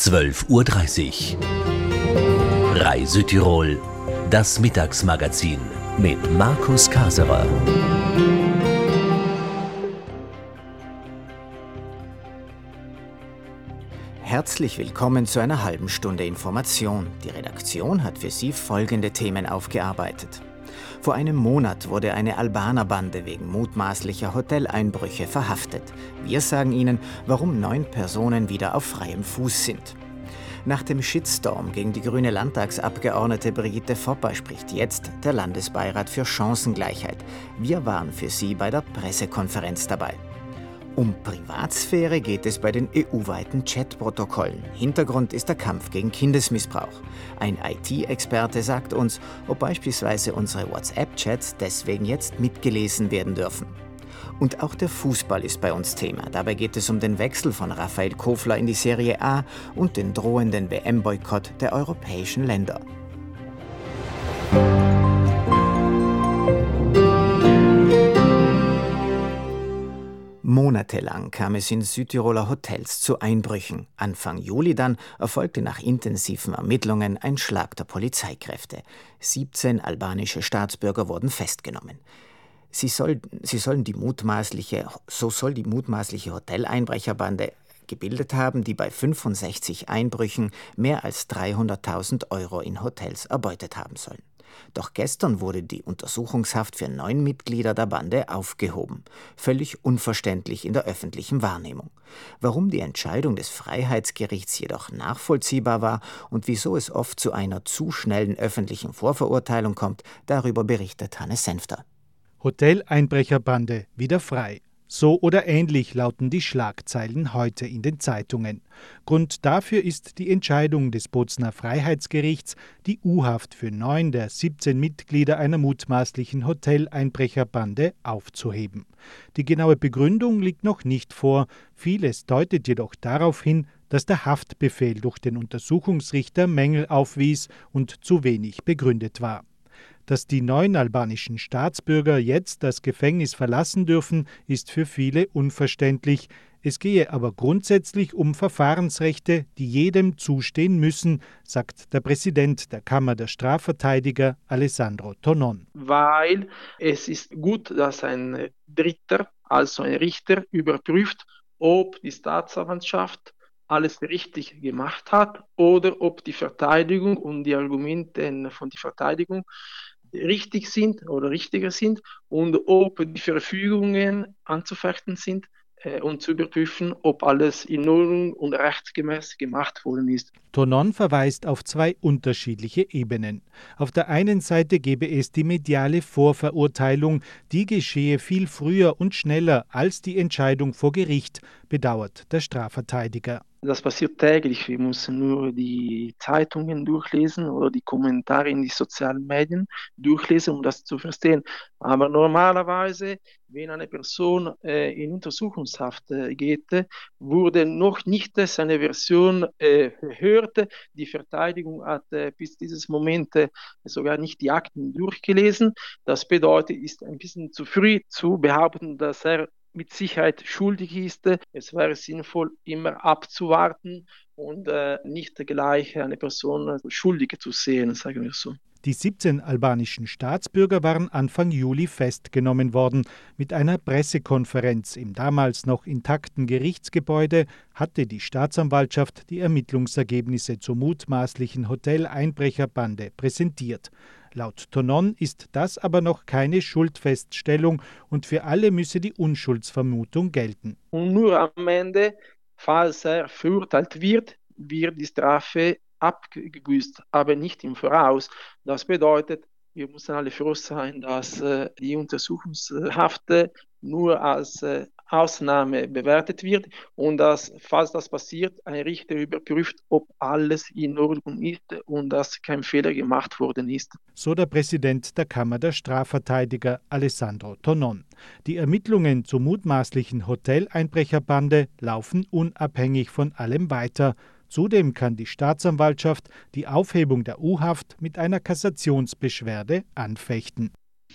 12:30 Uhr. Reise-Tirol, das Mittagsmagazin mit Markus Kaserer. Herzlich willkommen zu einer halben Stunde Information. Die Redaktion hat für Sie folgende Themen aufgearbeitet. Vor einem Monat wurde eine Albanerbande wegen mutmaßlicher Hoteleinbrüche verhaftet. Wir sagen Ihnen, warum 9 Personen wieder auf freiem Fuß sind. Nach dem Shitstorm gegen die grüne Landtagsabgeordnete Brigitte Fopper spricht jetzt der Landesbeirat für Chancengleichheit. Wir waren für Sie bei der Pressekonferenz dabei. Um Privatsphäre geht es bei den EU-weiten Chatprotokollen. Hintergrund ist der Kampf gegen Kindesmissbrauch. Ein IT-Experte sagt uns, ob beispielsweise unsere WhatsApp-Chats deswegen jetzt mitgelesen werden dürfen. Und auch der Fußball ist bei uns Thema. Dabei geht es um den Wechsel von Raphael Kofler in die Serie A und den drohenden WM-Boykott der europäischen Länder. Monatelang kam es in Südtiroler Hotels zu Einbrüchen. Anfang Juli dann erfolgte nach intensiven Ermittlungen ein Schlag der Polizeikräfte. 17 albanische Staatsbürger wurden festgenommen. So soll die mutmaßliche Hoteleinbrecherbande gebildet haben, die bei 65 Einbrüchen mehr als 300.000 Euro in Hotels erbeutet haben sollen. Doch gestern wurde die Untersuchungshaft für 9 Mitglieder der Bande aufgehoben. Völlig unverständlich in der öffentlichen Wahrnehmung. Warum die Entscheidung des Freiheitsgerichts jedoch nachvollziehbar war und wieso es oft zu einer zu schnellen öffentlichen Vorverurteilung kommt, darüber berichtet Hannes Senfter. Hoteleinbrecherbande wieder frei. So oder ähnlich lauten die Schlagzeilen heute in den Zeitungen. Grund dafür ist die Entscheidung des Bozner Freiheitsgerichts, die U-Haft für 9 der 17 Mitglieder einer mutmaßlichen Hoteleinbrecherbande aufzuheben. Die genaue Begründung liegt noch nicht vor. Vieles deutet jedoch darauf hin, dass der Haftbefehl durch den Untersuchungsrichter Mängel aufwies und zu wenig begründet war. Dass die 9 albanischen Staatsbürger jetzt das Gefängnis verlassen dürfen, ist für viele unverständlich. Es gehe aber grundsätzlich um Verfahrensrechte, die jedem zustehen müssen, sagt der Präsident der Kammer der Strafverteidiger Alessandro Tonon. Weil es ist gut, dass ein Dritter, also ein Richter, überprüft, ob die Staatsanwaltschaft alles richtig gemacht hat oder ob die Verteidigung und die Argumente von der Verteidigung richtig sind oder richtiger sind und ob die Verfügungen anzufechten sind und zu überprüfen, ob alles in Ordnung und rechtsgemäß gemacht worden ist. Tonon verweist auf 2 unterschiedliche Ebenen. Auf der einen Seite gebe es die mediale Vorverurteilung, die geschehe viel früher und schneller als die Entscheidung vor Gericht, bedauert der Strafverteidiger. Das passiert täglich. Wir müssen nur die Zeitungen durchlesen oder die Kommentare in die sozialen Medien durchlesen, um das zu verstehen. Aber normalerweise, wenn eine Person in Untersuchungshaft geht, wurde noch nicht seine Version verhört. Die Verteidigung hat bis dieses Moment sogar nicht die Akten durchgelesen. Das bedeutet, es ist ein bisschen zu früh zu behaupten, dass er mit Sicherheit schuldig ist. Es wäre sinnvoll, immer abzuwarten und nicht gleich eine Person schuldig zu sehen, sagen wir so. Die 17 albanischen Staatsbürger waren Anfang Juli festgenommen worden. Mit einer Pressekonferenz im damals noch intakten Gerichtsgebäude hatte die Staatsanwaltschaft die Ermittlungsergebnisse zur mutmaßlichen Hoteleinbrecherbande präsentiert. Laut Tonon ist das aber noch keine Schuldfeststellung und für alle müsse die Unschuldsvermutung gelten. Und nur am Ende, falls er verurteilt wird, wird die Strafe abgebüßt, aber nicht im Voraus. Das bedeutet, wir müssen alle froh sein, dass die Untersuchungshaft nur als Ausnahme bewertet wird und dass, falls das passiert, ein Richter überprüft, ob alles in Ordnung ist und dass kein Fehler gemacht worden ist. So der Präsident der Kammer der Strafverteidiger Alessandro Tonon. Die Ermittlungen zur mutmaßlichen Hoteleinbrecherbande laufen unabhängig von allem weiter. Zudem kann die Staatsanwaltschaft die Aufhebung der U-Haft mit einer Kassationsbeschwerde anfechten.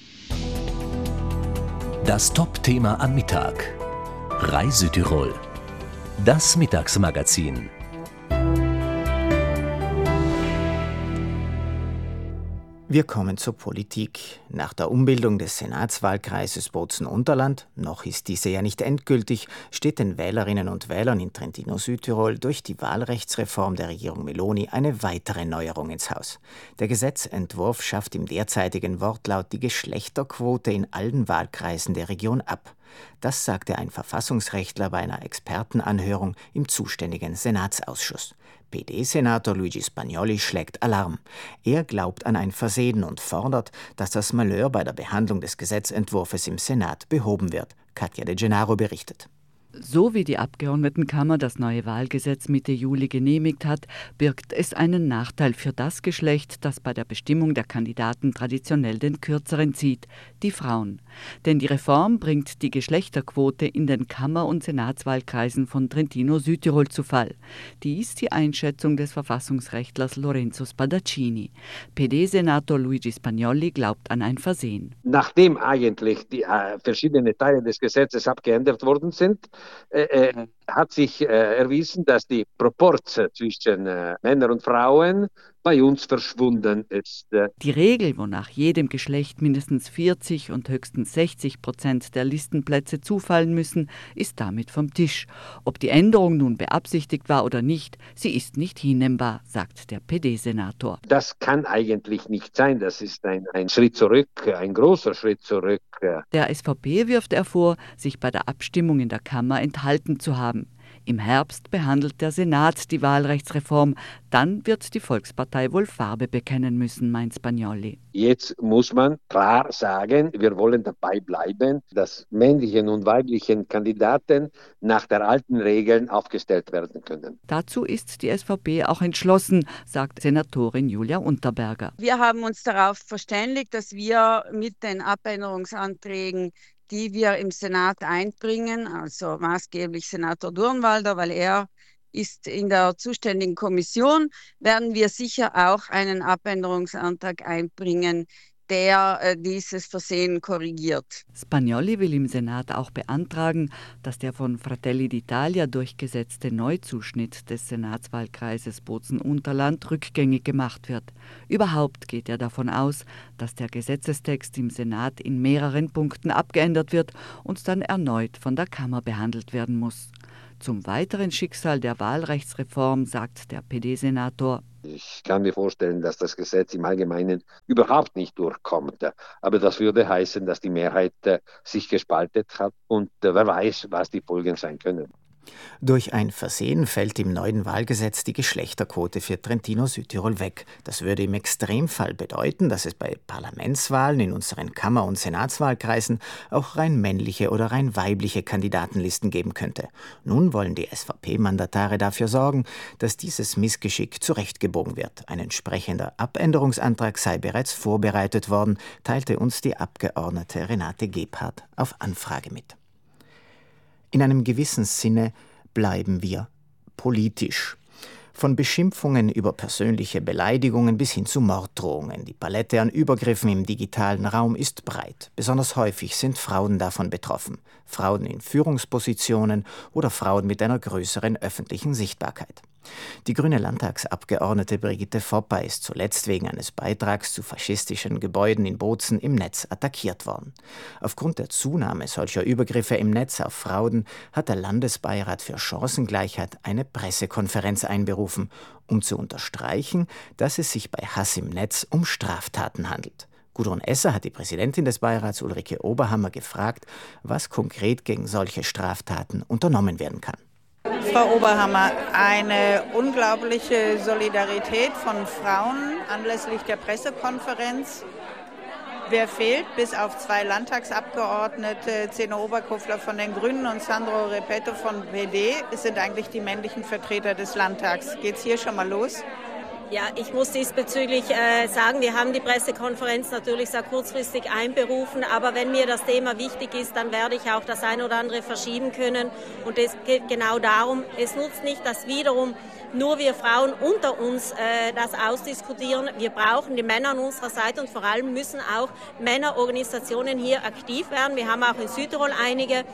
Das Top-Thema am Mittag. Reise-Tirol. Das Mittagsmagazin. Wir kommen zur Politik. Nach der Umbildung des Senatswahlkreises Bozen-Unterland, noch ist diese ja nicht endgültig, steht den Wählerinnen und Wählern in Trentino-Südtirol durch die Wahlrechtsreform der Regierung Meloni eine weitere Neuerung ins Haus. Der Gesetzentwurf schafft im derzeitigen Wortlaut die Geschlechterquote in allen Wahlkreisen der Region ab. Das sagte ein Verfassungsrechtler bei einer Expertenanhörung im zuständigen Senatsausschuss. PD-Senator Luigi Spagnolli schlägt Alarm. Er glaubt an ein Versehen und fordert, dass das Malheur bei der Behandlung des Gesetzentwurfs im Senat behoben wird. Katja De Gennaro berichtet. So wie die Abgeordnetenkammer das neue Wahlgesetz Mitte Juli genehmigt hat, birgt es einen Nachteil für das Geschlecht, das bei der Bestimmung der Kandidaten traditionell den Kürzeren zieht, die Frauen. Denn die Reform bringt die Geschlechterquote in den Kammer- und Senatswahlkreisen von Trentino-Südtirol zu Fall. Dies die Einschätzung des Verfassungsrechtlers Lorenzo Spadaccini. PD-Senator Luigi Spagnolli glaubt an ein Versehen. Nachdem eigentlich die verschiedenen Teile des Gesetzes abgeändert worden sind, hat sich erwiesen, dass die Proportion zwischen Männern und Frauen bei uns verschwunden ist. Die Regel, wonach jedem Geschlecht mindestens 40 und höchstens 60% der Listenplätze zufallen müssen, ist damit vom Tisch. Ob die Änderung nun beabsichtigt war oder nicht, sie ist nicht hinnehmbar, sagt der PD-Senator. Das kann eigentlich nicht sein. Das ist ein Schritt zurück, ein großer Schritt zurück. Der SVP wirft er vor, sich bei der Abstimmung in der Kammer enthalten zu haben. Im Herbst behandelt der Senat die Wahlrechtsreform. Dann wird die Volkspartei wohl Farbe bekennen müssen, meint Spagnolli. Jetzt muss man klar sagen, wir wollen dabei bleiben, dass männlichen und weiblichen Kandidaten nach der alten Regeln aufgestellt werden können. Dazu ist die SVP auch entschlossen, sagt Senatorin Julia Unterberger. Wir haben uns darauf verständigt, dass wir mit den Abänderungsanträgen, die wir im Senat einbringen, also maßgeblich Senator Durnwalder, weil er ist in der zuständigen Kommission, werden wir sicher auch einen Abänderungsantrag einbringen, der dieses Versehen korrigiert. Spagnolli will im Senat auch beantragen, dass der von Fratelli d'Italia durchgesetzte Neuzuschnitt des Senatswahlkreises Bozen-Unterland rückgängig gemacht wird. Überhaupt geht er davon aus, dass der Gesetzestext im Senat in mehreren Punkten abgeändert wird und dann erneut von der Kammer behandelt werden muss. Zum weiteren Schicksal der Wahlrechtsreform sagt der PD-Senator: Ich kann mir vorstellen, dass das Gesetz im Allgemeinen überhaupt nicht durchkommt. Aber das würde heißen, dass die Mehrheit sich gespaltet hat und wer weiß, was die Folgen sein können. Durch ein Versehen fällt im neuen Wahlgesetz die Geschlechterquote für Trentino-Südtirol weg. Das würde im Extremfall bedeuten, dass es bei Parlamentswahlen in unseren Kammer- und Senatswahlkreisen auch rein männliche oder rein weibliche Kandidatenlisten geben könnte. Nun wollen die SVP-Mandatare dafür sorgen, dass dieses Missgeschick zurechtgebogen wird. Ein entsprechender Abänderungsantrag sei bereits vorbereitet worden, teilte uns die Abgeordnete Renate Gebhardt auf Anfrage mit. In einem gewissen Sinne bleiben wir politisch. Von Beschimpfungen über persönliche Beleidigungen bis hin zu Morddrohungen. Die Palette an Übergriffen im digitalen Raum ist breit. Besonders häufig sind Frauen davon betroffen. Frauen in Führungspositionen oder Frauen mit einer größeren öffentlichen Sichtbarkeit. Die grüne Landtagsabgeordnete Brigitte Foppa ist zuletzt wegen eines Beitrags zu faschistischen Gebäuden in Bozen im Netz attackiert worden. Aufgrund der Zunahme solcher Übergriffe im Netz auf Frauen hat der Landesbeirat für Chancengleichheit eine Pressekonferenz einberufen, um zu unterstreichen, dass es sich bei Hass im Netz um Straftaten handelt. Gudrun Esser hat die Präsidentin des Beirats Ulrike Oberhammer gefragt, was konkret gegen solche Straftaten unternommen werden kann. Frau Oberhammer, eine unglaubliche Solidarität von Frauen anlässlich der Pressekonferenz. Wer fehlt? Bis auf 2 Landtagsabgeordnete, Zeno Oberkofler von den Grünen und Sandro Repetto von PD. Es sind eigentlich die männlichen Vertreter des Landtags. Geht's hier schon mal los? Ja, ich muss diesbezüglich sagen, wir haben die Pressekonferenz natürlich sehr kurzfristig einberufen, aber wenn mir das Thema wichtig ist, dann werde ich auch das eine oder andere verschieben können. Und es geht genau darum, es nutzt nicht, dass wiederum nur wir Frauen unter uns das ausdiskutieren. Wir brauchen die Männer an unserer Seite und vor allem müssen auch Männerorganisationen hier aktiv werden. Wir haben auch in Südtirol einige.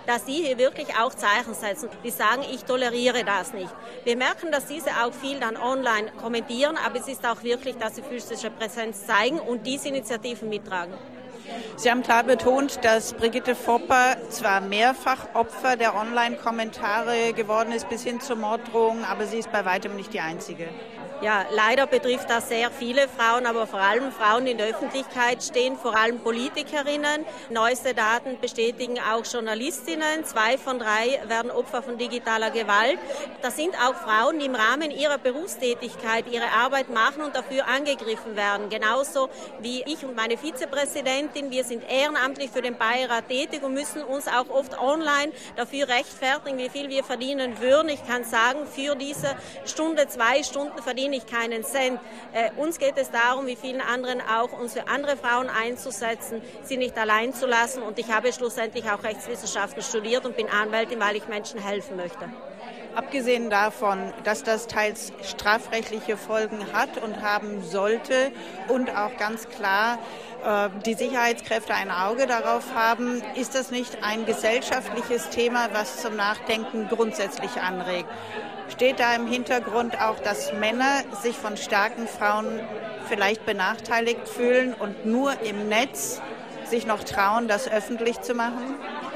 dass die hier wirklich auch Zeichen setzen. Die sagen, ich toleriere das nicht. Wir merken, dass diese auch viel dann online kommentieren, aber es ist auch wirklich, dass sie physische Präsenz zeigen und diese Initiativen mittragen. Sie haben klar betont, dass Brigitte Fopper zwar mehrfach Opfer der Online-Kommentare geworden ist, bis hin zu Morddrohungen, aber sie ist bei weitem nicht die Einzige. Ja, leider betrifft das sehr viele Frauen, aber vor allem Frauen, die in der Öffentlichkeit stehen, vor allem Politikerinnen. Neueste Daten bestätigen auch Journalistinnen. 2 von 3 werden Opfer von digitaler Gewalt. Das sind auch Frauen, die im Rahmen ihrer Berufstätigkeit ihre Arbeit machen und dafür angegriffen werden. Genauso wie ich und meine Vizepräsidentin. Wir sind ehrenamtlich für den Beirat tätig und müssen uns auch oft online dafür rechtfertigen, wie viel wir verdienen würden. Ich kann sagen, für diese Stunde, 2 Stunden verdiene ich keinen Cent. Uns geht es darum, wie vielen anderen auch, uns für andere Frauen einzusetzen, sie nicht allein zu lassen. Und ich habe schlussendlich auch Rechtswissenschaften studiert und bin Anwältin, weil ich Menschen helfen möchte. Abgesehen davon, dass das teils strafrechtliche Folgen hat und haben sollte und auch ganz klar die Sicherheitskräfte ein Auge darauf haben, ist das nicht ein gesellschaftliches Thema, was zum Nachdenken grundsätzlich anregt? Steht da im Hintergrund auch, dass Männer sich von starken Frauen vielleicht benachteiligt fühlen und nur im Netz sich noch trauen, das öffentlich zu machen?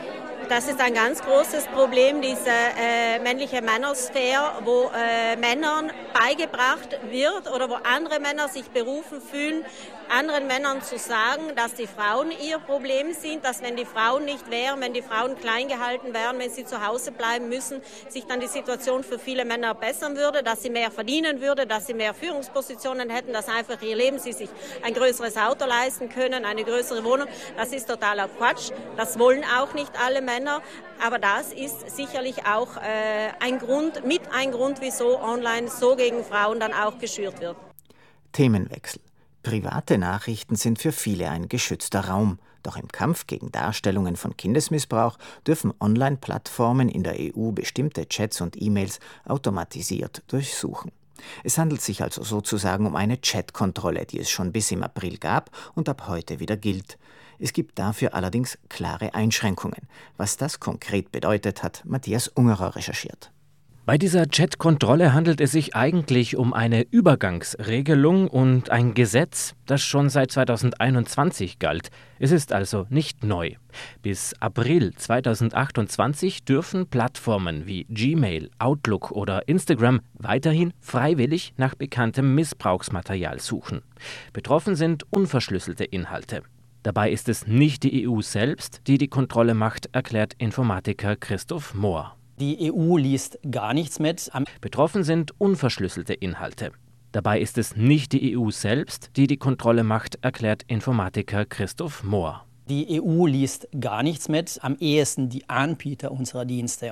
Das ist ein ganz großes Problem, diese männliche Männersphäre, wo Männern beigebracht wird oder wo andere Männer sich berufen fühlen, anderen Männern zu sagen, dass die Frauen ihr Problem sind, dass wenn die Frauen nicht wären, wenn die Frauen klein gehalten wären, wenn sie zu Hause bleiben müssen, sich dann die Situation für viele Männer bessern würde, dass sie mehr verdienen würde, dass sie mehr Führungspositionen hätten, dass einfach ihr Leben, sie sich ein größeres Auto leisten können, eine größere Wohnung. Das ist totaler Quatsch. Das wollen auch nicht alle Männer. Aber das ist sicherlich auch ein Grund, wieso online so gegen Frauen dann auch geschürt wird. Themenwechsel. Private Nachrichten sind für viele ein geschützter Raum. Doch im Kampf gegen Darstellungen von Kindesmissbrauch dürfen Online-Plattformen in der EU bestimmte Chats und E-Mails automatisiert durchsuchen. Es handelt sich also sozusagen um eine Chat-Kontrolle, die es schon bis im April gab und ab heute wieder gilt. Es gibt dafür allerdings klare Einschränkungen. Was das konkret bedeutet, hat Matthias Ungerer recherchiert. Bei dieser Chat-Kontrolle handelt es sich eigentlich um eine Übergangsregelung und ein Gesetz, das schon seit 2021 galt. Es ist also nicht neu. Bis April 2028 dürfen Plattformen wie Gmail, Outlook oder Instagram weiterhin freiwillig nach bekanntem Missbrauchsmaterial suchen. Betroffen sind unverschlüsselte Inhalte. Dabei ist es nicht die EU selbst, die die Kontrolle macht, erklärt Informatiker Christoph Mohr. Die EU liest gar nichts mit. Betroffen sind unverschlüsselte Inhalte. Dabei ist es nicht die EU selbst, die die Kontrolle macht, erklärt Informatiker Christoph Mohr. Die EU liest gar nichts mit, am ehesten die Anbieter unserer Dienste.